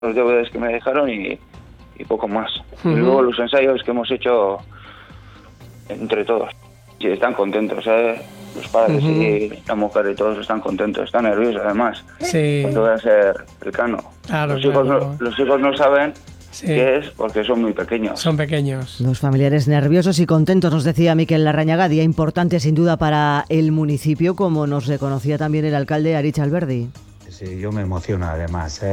los deberes que me dejaron y poco más. Y luego los ensayos que hemos hecho entre todos. Sí, están contentos, los padres y la mujer y todos están contentos, están nerviosos además. Sí. Porque voy a ser cercano. Claro, los hijos no saben qué es porque son muy pequeños. Son pequeños. Los familiares nerviosos y contentos, nos decía Miquel Larrañaga, día importante sin duda para el municipio, como nos reconocía también el alcalde Aritz Alberdi. Sí, yo me emociono además,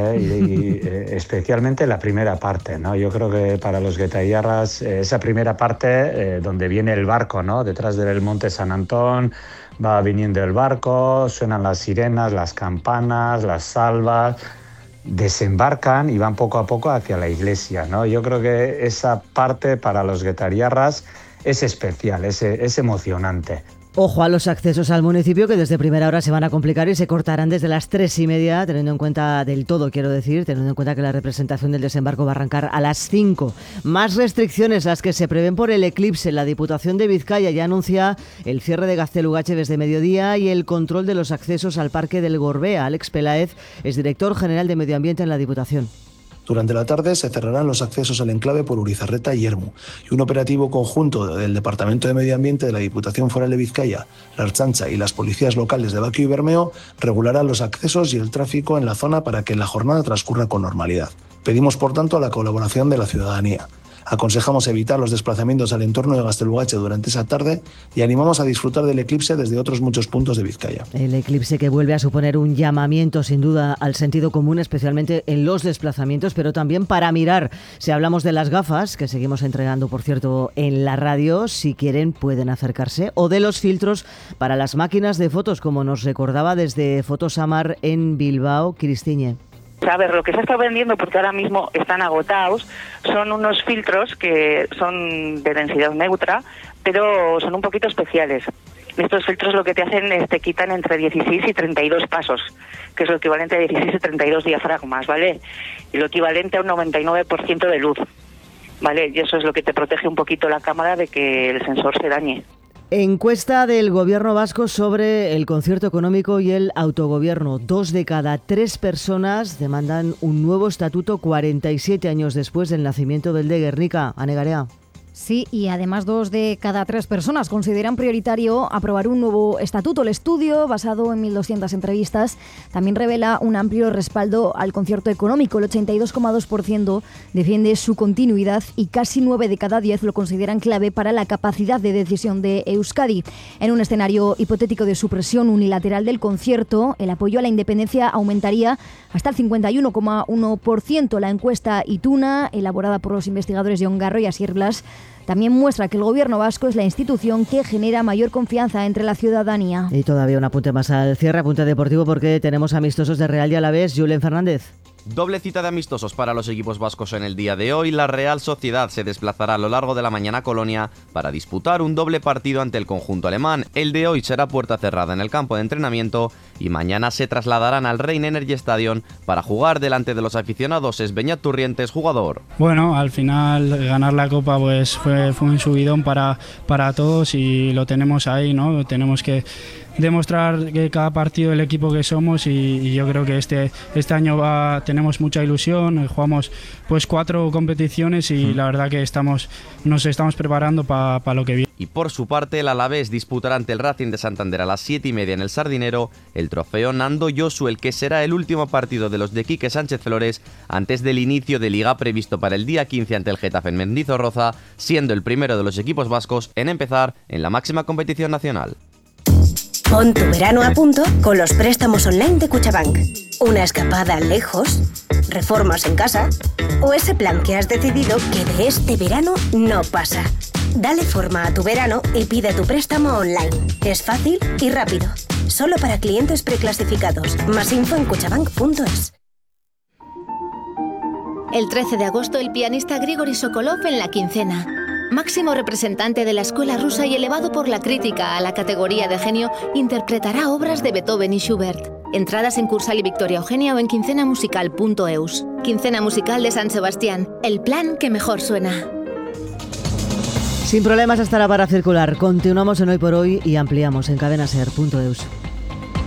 y especialmente la primera parte, ¿no? Yo creo que para los guetallarras esa primera parte donde viene el barco, ¿no? Detrás del Monte San Antón va viniendo el barco, suenan las sirenas, las campanas, las salvas, desembarcan y van poco a poco hacia la iglesia, ¿no? Yo creo que esa parte para los guetallarras es especial, es emocionante. Ojo a los accesos al municipio, que desde primera hora se van a complicar y se cortarán desde las 3:30, teniendo en cuenta del todo, teniendo en cuenta que la representación del desembarco va a arrancar a las 5. Más restricciones las que se prevén por el eclipse. La Diputación de Vizcaya ya anuncia el cierre de Gaztelugatxe desde mediodía y el control de los accesos al Parque del Gorbea. Alex Peláez es director general de Medio Ambiente en la Diputación. Durante la tarde se cerrarán los accesos al enclave por Urizarreta y Ermu, y un operativo conjunto del Departamento de Medio Ambiente de la Diputación Foral de Vizcaya, la Ertzaintza y las policías locales de Baquio y Bermeo regularán los accesos y el tráfico en la zona para que la jornada transcurra con normalidad. Pedimos, por tanto, la colaboración de la ciudadanía. Aconsejamos evitar los desplazamientos al entorno de Gaztelugatxe durante esa tarde y animamos a disfrutar del eclipse desde otros muchos puntos de Vizcaya. El eclipse que vuelve a suponer un llamamiento sin duda al sentido común, especialmente en los desplazamientos, pero también para mirar. Si hablamos de las gafas, que seguimos entregando, por cierto, en la radio, si quieren pueden acercarse, o de los filtros para las máquinas de fotos, como nos recordaba desde Fotosamar en Bilbao, Cristiñe. A ver, lo que se está vendiendo, porque ahora mismo están agotados, son unos filtros que son de densidad neutra, pero son un poquito especiales. Estos filtros lo que te hacen es te quitan entre 16 y 32 pasos, que es lo equivalente a 16 y 32 diafragmas, ¿vale? Y lo equivalente a un 99% de luz, ¿vale? Y eso es lo que te protege un poquito la cámara de que el sensor se dañe. Encuesta del Gobierno vasco sobre el concierto económico y el autogobierno. 2 de cada 3 personas demandan un nuevo estatuto 47 años después del nacimiento del de Guernica. Ane Garea. Sí, y además 2 de cada 3 personas consideran prioritario aprobar un nuevo estatuto. El estudio, basado en 1.200 entrevistas, también revela un amplio respaldo al concierto económico. El 82,2% defiende su continuidad y casi 9 de cada 10 lo consideran clave para la capacidad de decisión de Euskadi. En un escenario hipotético de supresión unilateral del concierto, el apoyo a la independencia aumentaría hasta el 51,1%. La encuesta Ituna, elaborada por los investigadores Jon Garro y Asier Blas, también muestra que el Gobierno vasco es la institución que genera mayor confianza entre la ciudadanía. Y todavía un apunte más al cierre, apunte deportivo, porque tenemos amistosos de Real y Alavés. Julen Fernández. Doble cita de amistosos para los equipos vascos en el día de hoy. La Real Sociedad se desplazará a lo largo de la mañana a Colonia para disputar un doble partido ante el conjunto alemán. El de hoy será puerta cerrada en el campo de entrenamiento y mañana se trasladarán al Rhein Energy Stadium para jugar delante de los aficionados. Es Beñat Turrientes, jugador. Bueno, al final ganar la Copa pues fue un subidón para todos y lo tenemos ahí, ¿no? Tenemos que demostrar que cada partido el equipo que somos y yo creo que este año tenemos mucha ilusión. Jugamos pues 4 competiciones y la verdad que nos estamos preparando para lo que viene. Y por su parte, el Alavés disputará ante el Racing de Santander a las 7:30 en el Sardinero el trofeo Nando Josu, el que será el último partido de los de Quique Sánchez Flores antes del inicio de Liga previsto para el día 15 ante el Getafe en Mendizorroza, siendo el primero de los equipos vascos en empezar en la máxima competición nacional. Pon tu verano a punto con los préstamos online de Cuchabank. Una escapada lejos, reformas en casa o ese plan que has decidido que de este verano no pasa. Dale forma a tu verano y pide tu préstamo online. Es fácil y rápido. Solo para clientes preclasificados. Más info en cuchabank.es. El 13 de agosto el pianista Grigori Sokolov en La Quincena. Máximo representante de la escuela rusa y elevado por la crítica a la categoría de genio, interpretará obras de Beethoven y Schubert. Entradas en Cursal y Victoria Eugenia o en quincenamusical.eus. Quincena Musical de San Sebastián, el plan que mejor suena. Sin problemas estará para circular. Continuamos en Hoy por Hoy y ampliamos en cadenaser.eus.